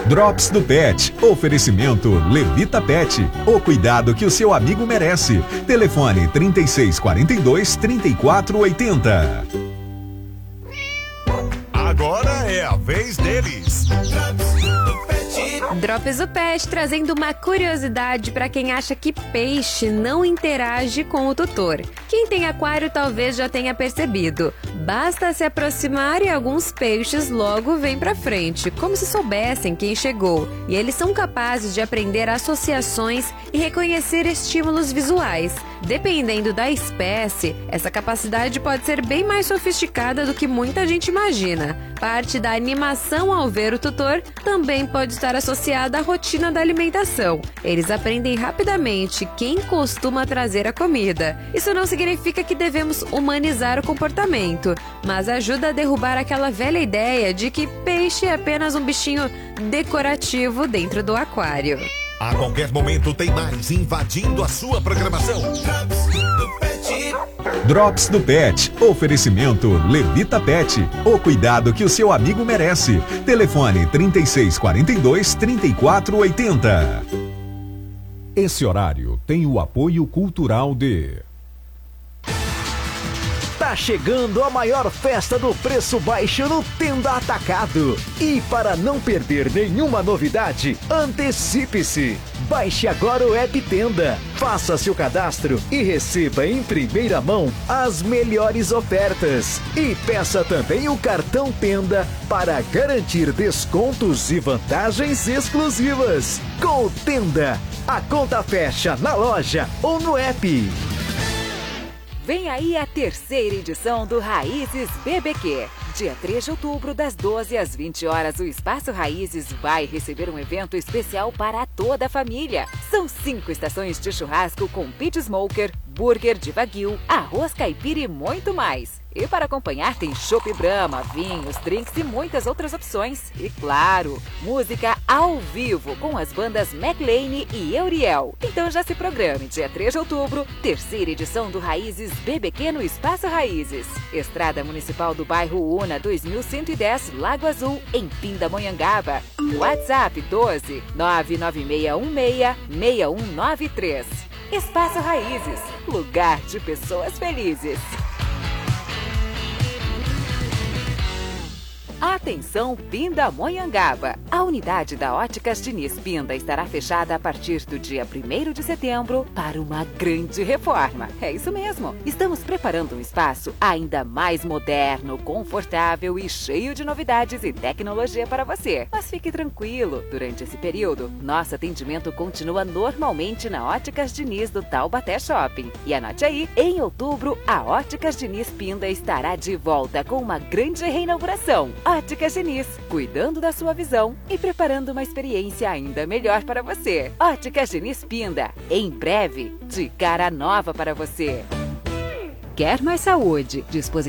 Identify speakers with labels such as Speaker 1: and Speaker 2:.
Speaker 1: Drops do Pet. Oferecimento Levita Pet. O cuidado que o seu amigo merece. Telefone 3642-3480.
Speaker 2: Agora é a vez deles.
Speaker 3: Drops do Pet, trazendo uma curiosidade para quem acha que peixe não interage com o tutor. Quem tem aquário talvez já tenha percebido. Basta se aproximar e alguns peixes logo vêm para frente, como se soubessem quem chegou. E eles são capazes de aprender associações e reconhecer estímulos visuais. Dependendo da espécie, essa capacidade pode ser bem mais sofisticada do que muita gente imagina. Parte da animação ao ver o tutor também pode estar associada à rotina da alimentação. Eles aprendem rapidamente quem costuma trazer a comida. Isso não significa que devemos humanizar o comportamento, mas ajuda a derrubar aquela velha ideia de que peixe é apenas um bichinho decorativo dentro do aquário.
Speaker 2: A qualquer momento tem mais invadindo a sua programação.
Speaker 1: Drops do Pet. Oferecimento Levita Pet. O cuidado que o seu amigo merece. Telefone 3642-3480. Esse horário tem o apoio cultural de...
Speaker 4: Tá chegando a maior festa do preço baixo no Tenda Atacado. E para não perder nenhuma novidade, antecipe-se. Baixe agora o app Tenda, faça seu cadastro e receba em primeira mão as melhores ofertas. E peça também o cartão Tenda para garantir descontos e vantagens exclusivas. Com o Tenda, a conta fecha na loja ou no app.
Speaker 5: Vem aí a terceira edição do Raízes BBQ. Dia 3 de outubro, das 12 às 20 horas, o Espaço Raízes vai receber um evento especial para toda a família. São 5 estações de churrasco com pit smoker, burger de wagyu, arroz caipira e muito mais. E para acompanhar tem chopp Brahma, vinhos, drinks e muitas outras opções. E claro, música ao vivo com as bandas McLean e Euriel. Então já se programe, dia 3 de outubro, terceira edição do Raízes BBQ no Espaço Raízes. Estrada Municipal do Bairro Una, 2110, Lago Azul, em Pindamonhangaba. WhatsApp 12 996166193. Espaço Raízes, lugar de pessoas felizes. Atenção Pindamonhangaba! A unidade da Óticas Diniz Pinda estará fechada a partir do dia 1º de setembro para uma grande reforma. É isso mesmo! Estamos preparando um espaço ainda mais moderno, confortável e cheio de novidades e tecnologia para você. Mas fique tranquilo, durante esse período, nosso atendimento continua normalmente na Óticas Diniz do Taubaté Shopping. E anote aí, em outubro, a Óticas Diniz Pinda estará de volta com uma grande reinauguração. Óticas Diniz, cuidando da sua visão e preparando uma experiência ainda melhor para você. Óticas Diniz Pinda, em breve, de cara nova para você. Quer mais saúde, disposição